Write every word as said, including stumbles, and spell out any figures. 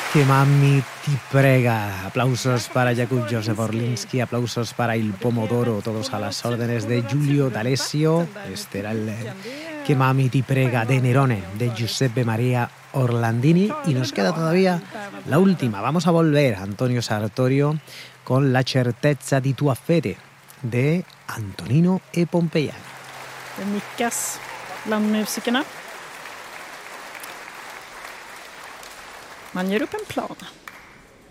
Que mami ti prega. Aplausos para Jakub Józef Orlinsky, aplausos para Il Pomodoro, todos a las órdenes de Giulio D'Alessio. Este era el Que mami ti prega de Nerone, de Giuseppe Maria Orlandini. Y nos queda todavía la última. Vamos a volver a Antonio Sartorio con La certezza di tua fede, de Antonino e Pompeiani. Det nickas bland musikerna. Man gör upp en plan.